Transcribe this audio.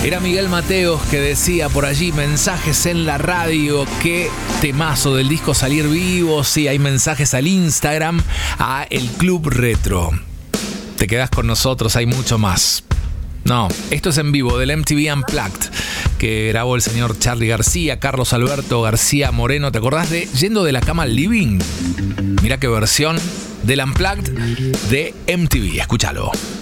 Era Miguel Mateos que decía por allí, mensajes en la radio, qué temazo del disco Salir Vivo. Sí, hay mensajes al Instagram, a El Club Retro. Te quedás con nosotros, hay mucho más. No, esto es en vivo del MTV Unplugged que grabó el señor Charly García, Carlos Alberto García Moreno. ¿Te acordás de Yendo de la Cama al Living? Mirá qué versión del Unplugged de MTV, escúchalo.